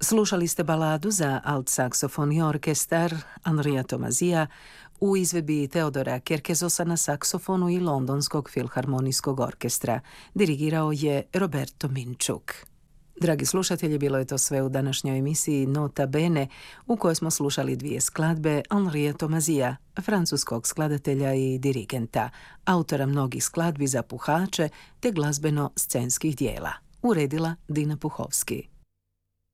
Slušali ste baladu za alt saksofon i orkestar Henria Tomazija u izvedbi Teodora Kerkezosa na saksofonu i Londonskog filharmonijskog orkestra. Dirigirao je Roberto Minčuk. Dragi slušatelji, bilo je to sve u današnjoj emisiji Nota Bene, u kojoj smo slušali dvije skladbe Henria Tomazija, francuskog skladatelja i dirigenta, autora mnogih skladbi za puhače te glazbeno-scenskih dijela. Uredila Dina Puhovski.